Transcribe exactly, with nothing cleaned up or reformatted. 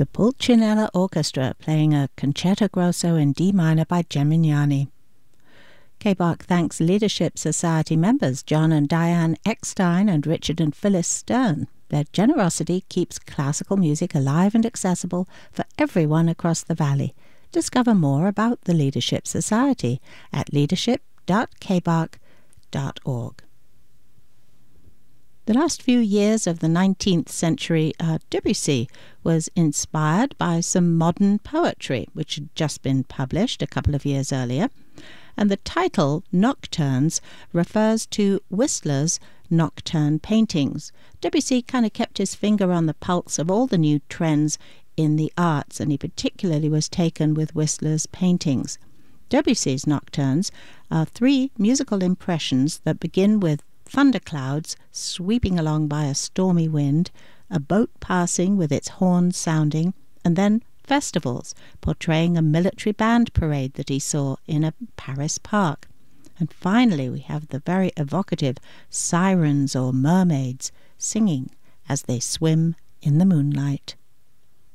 The Pulcinella Orchestra playing a Concerto Grosso in D minor by Gemignani. K B A R C thanks Leadership Society members John and Diane Eckstein and Richard and Phyllis Stern. Their generosity keeps classical music alive and accessible for everyone across the valley. Discover more about the Leadership Society at leadership dot k b a r c dot org. The last few years of the nineteenth century, uh, Debussy was inspired by some modern poetry, which had just been published a couple of years earlier. And the title, Nocturnes, refers to Whistler's nocturne paintings. Debussy kind of kept his finger on the pulse of all the new trends in the arts, and he particularly was taken with Whistler's paintings. Debussy's nocturnes are three musical impressions that begin with thunderclouds sweeping along by a stormy wind, a boat passing with its horn sounding, and then festivals portraying a military band parade that he saw in a Paris park. And finally we have the very evocative sirens or mermaids singing as they swim in the moonlight.